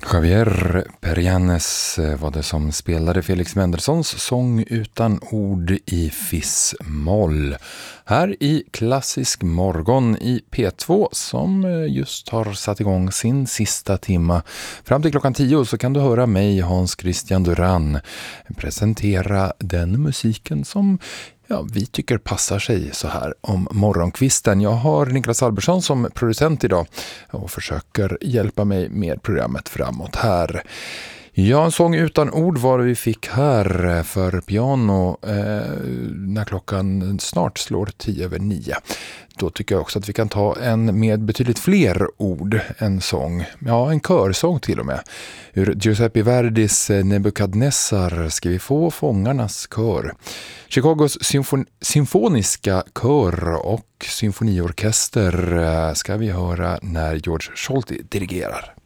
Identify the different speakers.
Speaker 1: Javier Perianes var det som spelade Felix Mendelssohns sång utan ord i fis-moll. Här i Klassisk morgon i P2 som just har satt igång sin sista timma. Fram till klockan 10 så kan du höra mig, Hans Christian Duran, presentera den musiken som vi tycker passar sig så här om morgonkvisten. Jag har Niklas Albersson som producent idag och försöker hjälpa mig med programmet framåt här. Ja, en sång utan ord var det vi fick här för piano när klockan snart slår 10:09. Då tycker jag också att vi kan ta en med betydligt fler ord, en sång, en körsång till och med. Ur Giuseppe Verdis Nebukadnessar ska vi få Fångarnas kör. Chicagos symfoniska kör och symfoniorkester ska vi höra när George Scholti dirigerar.